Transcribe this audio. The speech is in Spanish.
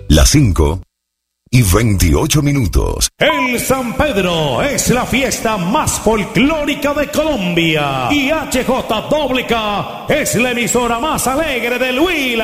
Las 5:28. El San Pedro es la fiesta más folclórica de Colombia y HJWK es la emisora más alegre del Huila.